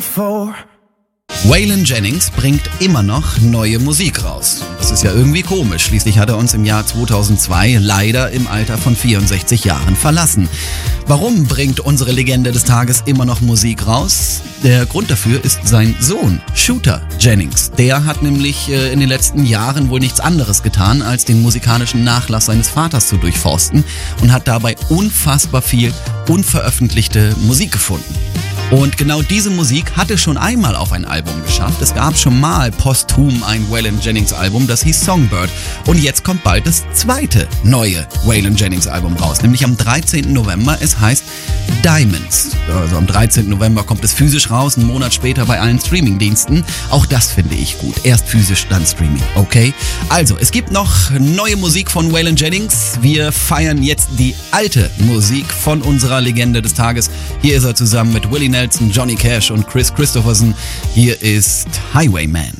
for. Waylon Jennings bringt immer noch neue Musik raus. Das ist ja irgendwie komisch. Schließlich hat er uns im Jahr 2002 leider im Alter von 64 Jahren verlassen. Warum bringt unsere Legende des Tages immer noch Musik raus? Der Grund dafür ist sein Sohn, Shooter Jennings. Der hat nämlich in den letzten Jahren wohl nichts anderes getan, als den musikalischen Nachlass seines Vaters zu durchforsten und hat dabei unfassbar viel unveröffentlichte Musik gefunden. Und genau diese Musik hatte schon einmal auf ein Album geschafft. Es gab schon mal posthum ein Waylon Jennings Album, das hieß Songbird. Und jetzt kommt bald das zweite neue Waylon Jennings Album raus, nämlich am 13. November. Es heißt Diamonds. Also am 13. November kommt es physisch raus, einen Monat später bei allen Streamingdiensten. Auch das finde ich gut. Erst physisch, dann Streaming, okay? Also, es gibt noch neue Musik von Waylon Jennings. Wir feiern jetzt die alte Musik von unserer Legende des Tages. Hier ist er zusammen mit Willie Nelson, Johnny Cash und Chris Christopherson. Hier ist Highwayman.